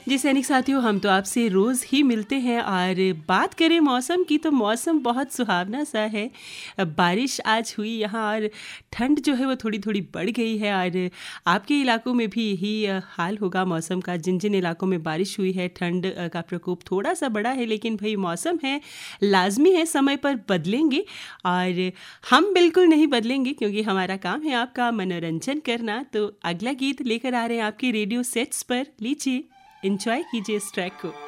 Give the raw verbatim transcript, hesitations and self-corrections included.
जी सैनिक साथियों, हम तो आपसे रोज़ ही मिलते हैं और बात करें मौसम की तो मौसम बहुत सुहावना सा है। बारिश आज हुई यहाँ और ठंड जो है वो थोड़ी थोड़ी बढ़ गई है और आपके इलाकों में भी यही हाल होगा मौसम का। जिन जिन इलाकों में बारिश हुई है ठंड का प्रकोप थोड़ा सा बढ़ा है, लेकिन भाई मौसम है, लाजमी है समय पर बदलेंगे और हम बिल्कुल नहीं बदलेंगे क्योंकि हमारा काम है आपका मनोरंजन करना। तो अगला गीत लेकर आ रहे हैं आपके रेडियो सेट्स पर, लीजिए एंजॉय कीजिए इस ट्रैक को।